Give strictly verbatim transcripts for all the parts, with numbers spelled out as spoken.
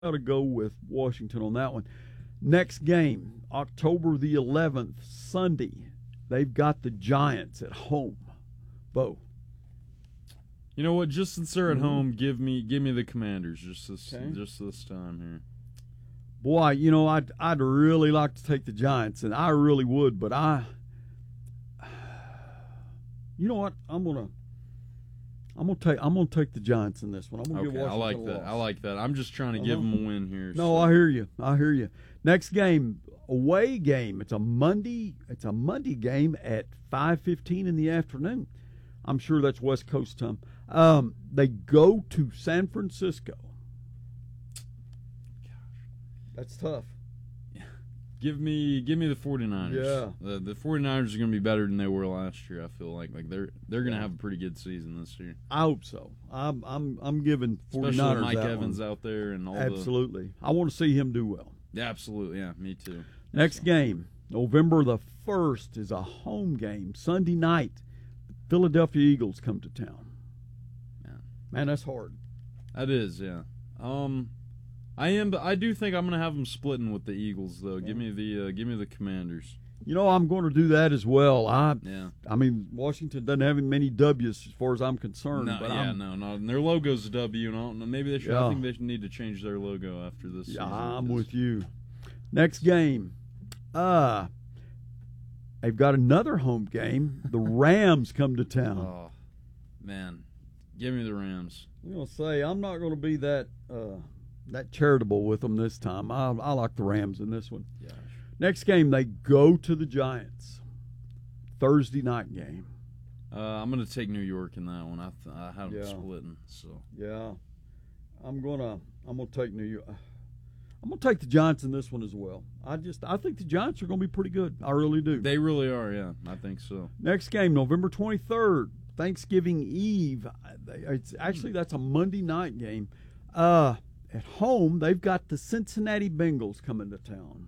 got to go with Washington on that one. Next game, October the eleventh, Sunday. They've got the Giants at home. Bo. You know what? Just since they're at Mhm. home, give me give me the Commanders just this Okay. just this time here. Boy, you know, I'd, I'd really like to take the Giants, and I really would, but I, you know what? I'm gonna, I'm gonna take, I'm gonna take the Giants in this one. I'm gonna give Okay, I Washington like a that. loss. I like that. I'm just trying to give Uh-huh. them a win here. No, so. I hear you. I hear you. Next game, away game. It's a Monday. It's a Monday game at five fifteen in the afternoon. I'm sure that's West Coast time. Um, they go to San Francisco. That's tough. Give me give me the 49ers. Yeah. The the 49ers are going to be better than they were last year, I feel like. Like they're they're going to Yeah. have a pretty good season this year. I hope so. I'm I'm I'm giving 49ers Especially with Mike that Evans one. out there and all Absolutely. I want to see him do well. the Yeah, absolutely. Yeah, me too. Next So. game, November the first, is a home game. Sunday night, the Philadelphia Eagles come to town. Yeah. Man, that's hard. That is, yeah. Um I am but I do think I'm going to have them splitting with the Eagles though. Give me the uh, give me the Commanders. You know, I'm going to do that as well. I Yeah. I mean, Washington doesn't have many W's as far as I'm concerned. No, but yeah, I'm, no, no. And their logo's a W, and I don't know. Maybe they should. Yeah. I think they should need to change their logo after this. Yeah, season, I'm 'cause- with you. Next game, uh, they've got another home game. The Rams come to town. Oh, man, give me the Rams. I'm going to say I'm not going to be that uh, that charitable with them this time. I, I like the Rams in this one. Gosh. Next game, they go to the Giants. Thursday night game. Uh, I'm gonna take New York in that one. I th- I have them Yeah. splitting. So Yeah, I'm gonna I'm gonna take New York. I'm gonna take the Giants in this one as well. I just I think the Giants are gonna be pretty good. I really do. they really are. Yeah, I think so. Next game, November twenty-third, Thanksgiving Eve. It's actually that's a Monday night game. Uh, at home, they've got the Cincinnati Bengals coming to town.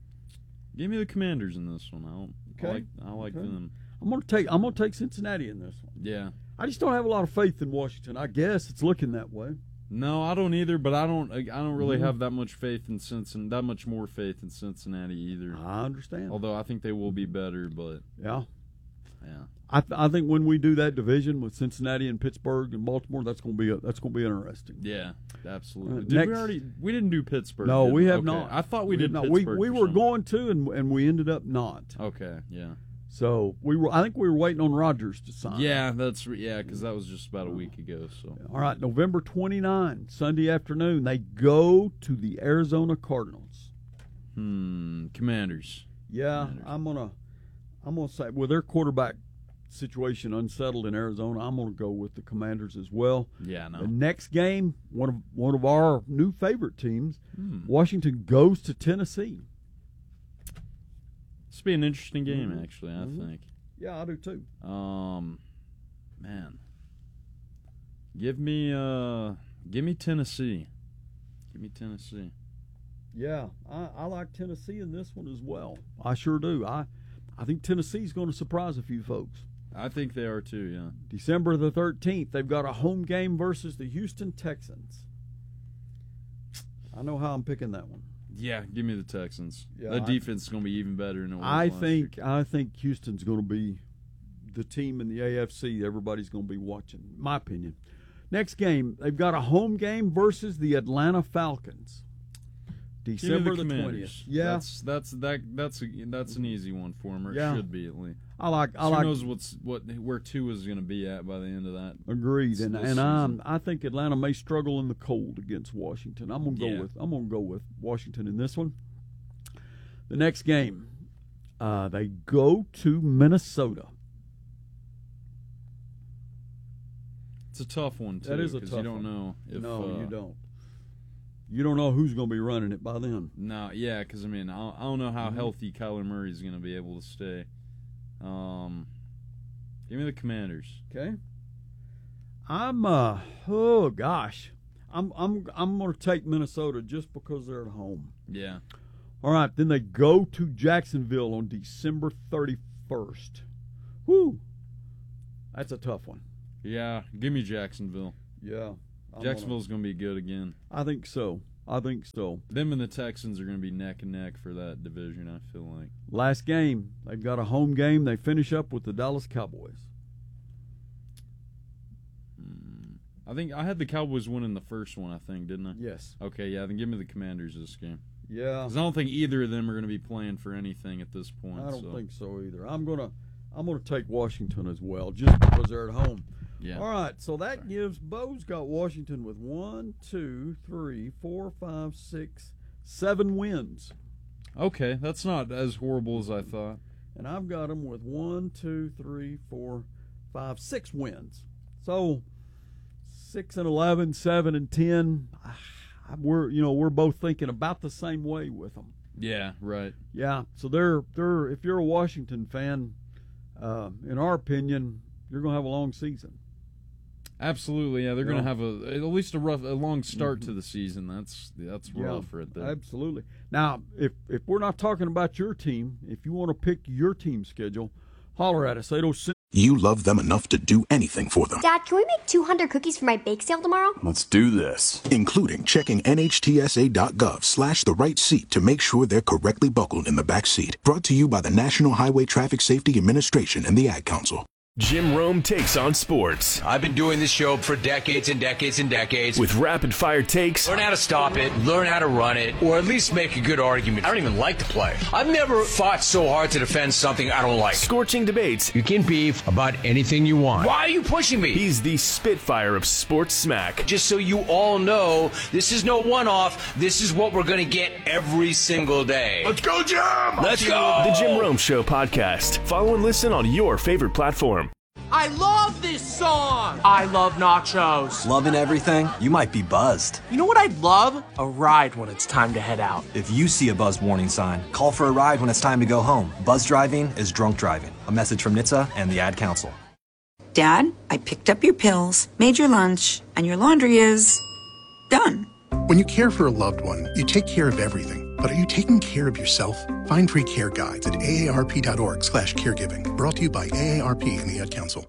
Give me the Commanders in this one. I, don't, Okay. I like I like Okay. them. I'm gonna take I'm gonna take Cincinnati in this one. Yeah. I just don't have a lot of faith in Washington. I guess it's looking that way. No, I don't either. But I don't. I don't really Mhm. have that much faith in Cincinnati. That much more faith in Cincinnati either. I understand. Although I think they will be better. But Yeah. yeah. I, th- I think when we do that division with Cincinnati and Pittsburgh and Baltimore, that's going to be a, that's going to be interesting. Yeah, absolutely. Uh, Did we next- already? We didn't do Pittsburgh. No, did we have Okay. not. I thought we, did did not. We Pittsburgh. we for were some- going to, and and we ended up not. Okay, yeah, So we were. I think we were waiting on Rodgers to sign. yeah, that's re- yeah, because that was just about a week ago. So All right, November twenty-ninth, Sunday afternoon, they go to the Arizona Cardinals. hmm, Commanders. Yeah, Commanders. I'm gonna I'm gonna say with their quarterback situation unsettled in Arizona, I'm gonna go with the Commanders as well. Yeah, The no. next game, one of one of our new favorite teams, Hmm. Washington goes to Tennessee. This will be an interesting game, Mhm. actually. I Mhm. think. Yeah, I do too. Um, man, give me uh, give me Tennessee. Give me Tennessee. Yeah, I, I like Tennessee in this one as well. I sure do. I I think Tennessee's going to surprise a few folks. I think they are too. Yeah. December the thirteenth, they've got a home game versus the Houston Texans. I know how I'm picking that one. Yeah, give me the Texans. Yeah, the I- defense is going to be even better than it was I last think year. I think Houston's going to be the team in the A F C everybody's going to be watching. My opinion. Next game, they've got a home game versus the Atlanta Falcons. Give me December the Commanders. twentieth. Yeah, that's that's that that's a, that's an easy one for him, or Yeah. it should be at least. I like I Who like knows what's what where two is going to be at by the end of that? agreed, and this and I season. I think Atlanta may struggle in the cold against Washington. I'm gonna go Yeah. with I'm gonna go with Washington in this one. The next game, uh, they go to Minnesota. It's a tough one too. That is a 'cause tough you don't one. know if no, uh, you don't. You don't know who's going to be running it by then. No, yeah, because I mean I, I don't know how Mhm. healthy Kyler Murray is going to be able to stay. Um, give me the Commanders. Okay. I'm uh oh gosh. I'm I'm I'm going to take Minnesota just because they're at home. Yeah, All right, then they go to Jacksonville on December thirty-first. Whoo. That's a tough one. yeah. Give me Jacksonville. Yeah. I'm Jacksonville's going to be good again. Gonna, I think so. I think so. Them and the Texans are going to be neck and neck for that division, I feel like. Last game, they've got a home game. They finish up with the Dallas Cowboys. Hmm. I think I had the Cowboys winning the first one, I think, didn't I? Yes. Okay, yeah, then give me the Commanders this game. Yeah. Because I don't think either of them are going to be playing for anything at this point. I don't so. think so either. I'm gonna I'm gonna take Washington as well, just because they're at home. Yeah. All right, so that gives Bo's got Washington with one, two, three, four, five, six, seven wins. Okay, that's not as horrible as I thought. And I've got them with one, two, three, four, five, six wins. So six and eleven, seven and ten. We're you know we're both thinking about the same way with them. Yeah, right. Yeah, so they're they're if you're a Washington fan, uh, in our opinion, you're going to have a long season. Absolutely, yeah. They're Yeah. going to have a at least a rough, a long start mm-hmm. to the season. That's that's rough yeah, right there. Absolutely. Now, if if we're not talking about your team, if you want to pick your team schedule, holler at us. eight oh six You love them enough to do anything for them, Dad, can we make two hundred cookies for my bake sale tomorrow? Let's do this. Including checking nhtsa.gov slash the right seat to make sure they're correctly buckled in the back seat. Brought to you by the National Highway Traffic Safety Administration and the Ad Council. Jim Rome takes on sports. I've been doing this show for decades and decades and decades. With rapid-fire takes. Learn how to stop it, learn how to run it, or at least make a good argument. I don't even like to play. I've never fought so hard to defend something I don't like. Scorching debates. You can beef about anything you want. Why are you pushing me? He's the Spitfire of sports smack. Just so you all know, this is no one-off. This is what we're going to get every single day. Let's go, Jim! Let's go! The Jim Rome Show podcast. Follow and listen on your favorite platform. I love this song! I love nachos. Loving everything? You might be buzzed. You know what I'd love? A ride when it's time to head out. If you see a buzz warning sign, call for a ride when it's time to go home. Buzz driving is drunk driving. A message from N H T S A and the Ad Council. Dad, I picked up your pills, made your lunch, and your laundry is done. When you care for a loved one, you take care of everything. But are you taking care of yourself? Find free care guides at aarp.org slash caregiving. Brought to you by A A R P and the Ad Council.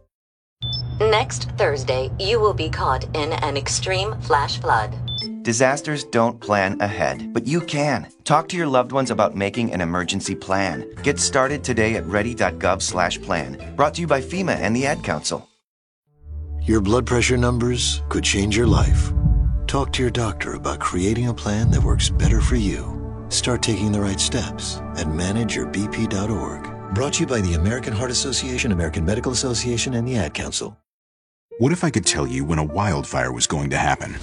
Next Thursday, you will be caught in an extreme flash flood. Disasters don't plan ahead, but you can. Talk to your loved ones about making an emergency plan. Get started today at ready.gov slash plan. Brought to you by FEMA and the Ad Council. Your blood pressure numbers could change your life. Talk to your doctor about creating a plan that works better for you. Start taking the right steps at manage your b p dot org. Brought to you by the American Heart Association, American Medical Association, and the Ad Council. What if I could tell you when a wildfire was going to happen?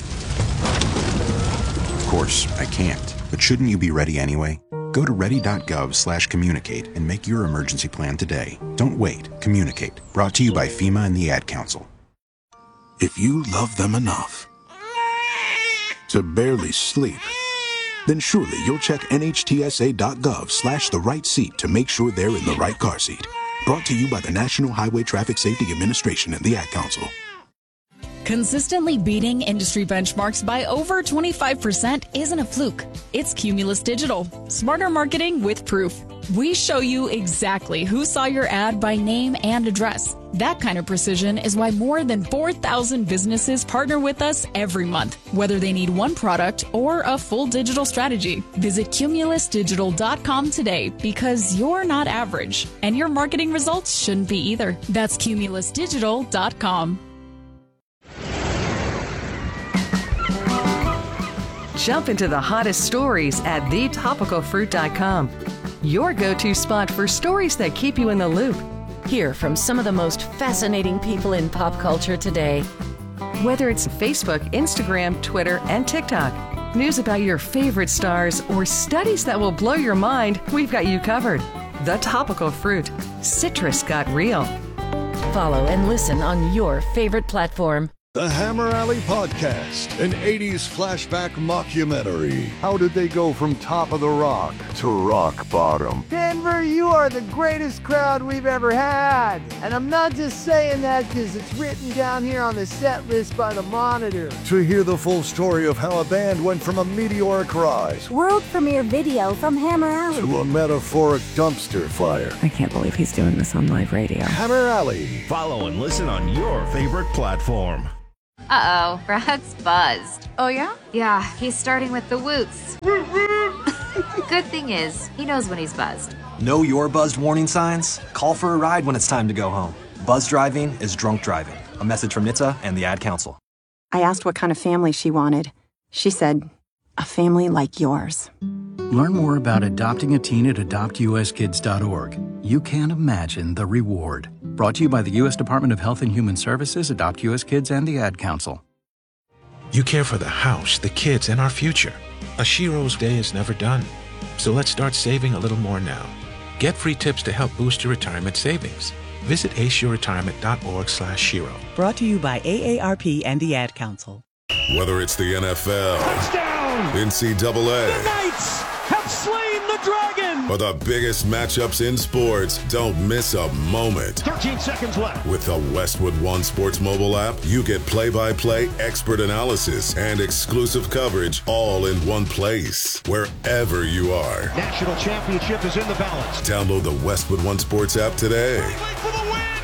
Of course, I can't. But shouldn't you be ready anyway? Go to ready.gov slash communicate and make your emergency plan today. Don't wait. Communicate. Brought to you by FEMA and the Ad Council. If you love them enough to barely sleep, then surely you'll check nhtsa.gov slash the right seat to make sure they're in the right car seat. Brought to you by the National Highway Traffic Safety Administration and the Ad Council. Consistently beating industry benchmarks by over twenty-five percent isn't a fluke. It's Cumulus Digital. Smarter marketing with proof. We show you exactly who saw your ad by name and address. That kind of precision is why more than four thousand businesses partner with us every month, whether they need one product or a full digital strategy. Visit cumulus digital dot com today because you're not average, and your marketing results shouldn't be either. That's cumulus digital dot com. Jump into the hottest stories at the topical fruit dot com. Your go-to spot for stories that keep you in the loop. Hear from some of the most fascinating people in pop culture today. Whether it's Facebook, Instagram, Twitter, and TikTok, news about your favorite stars, or studies that will blow your mind, we've got you covered. The Topical Fruit. Citrus got real. Follow and listen on your favorite platform. The Hammer Alley Podcast, an eighties flashback mockumentary. How did they go from top of the rock to rock bottom? Denver, you are the greatest crowd we've ever had. And I'm not just saying that because it's written down here on the set list by the Monitor. To hear the full story of how a band went from a meteoric rise, world premiere video from Hammer Alley, to a metaphoric dumpster fire. I can't believe he's doing this on live radio. Hammer Alley. Follow and listen on your favorite platform. Uh-oh, Brad's buzzed. Oh, yeah? Yeah, he's starting with the woots. Good thing is, he knows when he's buzzed. Know your buzzed warning signs? Call for a ride when it's time to go home. Buzz driving is drunk driving. A message from N H T S A and the Ad Council. I asked what kind of family she wanted. She said, a family like yours. Learn more about adopting a teen at adopt u s kids dot org. You can't imagine the reward. Brought to you by the U S Department of Health and Human Services, Adopt U S Kids, and the Ad Council. You care for the house, the kids, and our future. A Shiro's day is never done. So let's start saving a little more now. Get free tips to help boost your retirement savings. Visit ace your retirement dot org slash Shiro. Brought to you by A A R P and the Ad Council. Whether it's the N F L, touchdown, N C double A, the Knights have slain the dragon, or the biggest matchups in sports, don't miss a moment. thirteen seconds left. With the Westwood One Sports mobile app, you get play-by-play expert analysis and exclusive coverage all in one place, wherever you are. National championship is in the balance. Download the Westwood One Sports app today. For the win.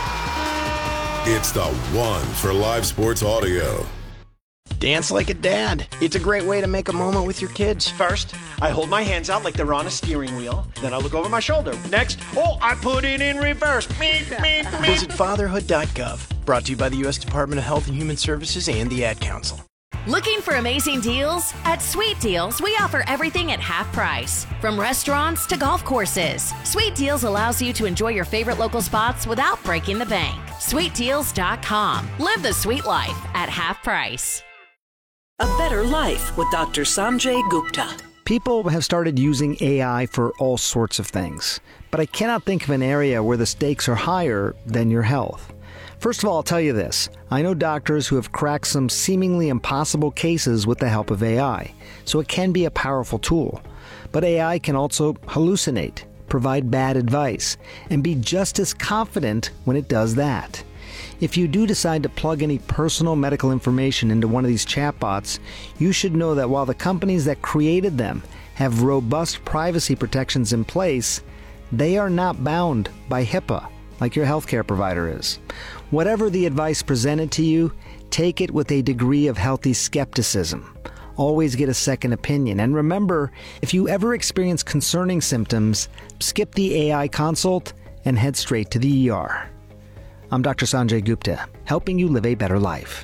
Yeah! It's the one for live sports audio. Dance like a dad. It's a great way to make a moment with your kids. First, I hold my hands out like they're on a steering wheel. Then I look over my shoulder. Next, oh, I put it in reverse. Meep, meep, meep. Visit fatherhood dot gov. Brought to you by the U S Department of Health and Human Services and the Ad Council. Looking for amazing deals? At Sweet Deals, we offer everything at half price. From restaurants to golf courses. Sweet Deals allows you to enjoy your favorite local spots without breaking the bank. sweet deals dot com. Live the sweet life at half price. A Better Life with Doctor Sanjay Gupta. People have started using A I for all sorts of things, but I cannot think of an area where the stakes are higher than your health. First of all, I'll tell you this. I know doctors who have cracked some seemingly impossible cases with the help of A I, so it can be a powerful tool. But A I can also hallucinate, provide bad advice, and be just as confident when it does that. If you do decide to plug any personal medical information into one of these chatbots, you should know that while the companies that created them have robust privacy protections in place, they are not bound by HIPAA like your healthcare provider is. Whatever the advice presented to you, take it with a degree of healthy skepticism. Always get a second opinion. And remember, if you ever experience concerning symptoms, skip the A I consult and head straight to the E R. I'm Doctor Sanjay Gupta, helping you live a better life.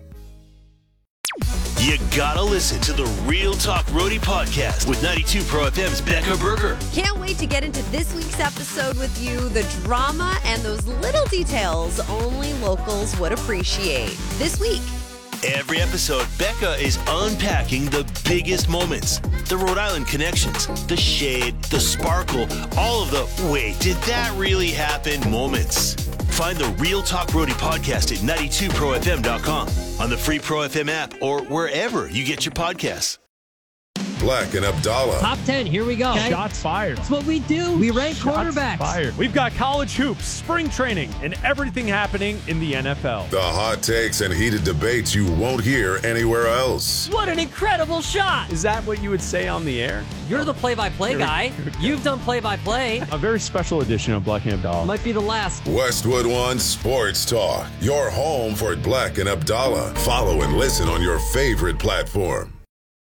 You gotta listen to the Real Talk Roadie podcast with ninety-two Pro F M's Becca Berger. Can't wait to get into this week's episode with you. The drama and those little details only locals would appreciate. This week. Every episode, Becca is unpacking the biggest moments, the Rhode Island connections, the shade, the sparkle, all of the wait, did that really happen moments. Find the Real Talk Roadie podcast at ninety-two pro f m dot com, on the free Pro F M app, or wherever you get your podcasts. Black and Abdallah. Top ten, here we go. Okay. Shots fired. That's what we do. We rank Shots quarterbacks. Fired. We've got college hoops, spring training, and everything happening in the N F L. The hot takes and heated debates you won't hear anywhere else. What an incredible shot. Is that what you would say on the air? You're the play-by-play guy. You've done play-by-play. A very special edition of Black and Abdallah. Might be the last. Westwood One Sports Talk, your home for Black and Abdallah. Follow and listen on your favorite platform.